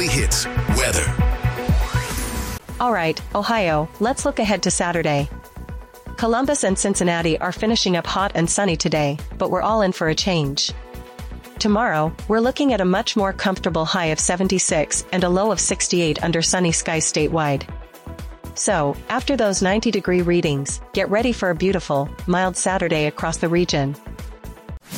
Weekly Hits weather. All right, Ohio, let's look ahead to Saturday. Columbus and Cincinnati are finishing up hot and sunny today, but we're all in for a change. Tomorrow, we're looking at a much more comfortable high of 76 and a low of 68 under sunny skies statewide. So, after those 90-degree readings, get ready for a beautiful, mild Saturday across the region.